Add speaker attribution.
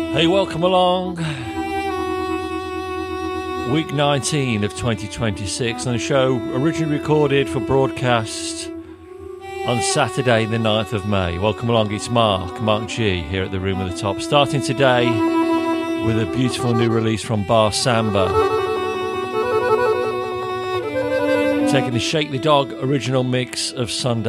Speaker 1: Hey, welcome along. Week 19 of 2026 on a show originally recorded for broadcast on Saturday the 9th of May. Welcome along, it's Mark G here at the Room at the Top. Starting today with a beautiful new release from Bar Samba. Taking the Shake the Dog original mix of Sunday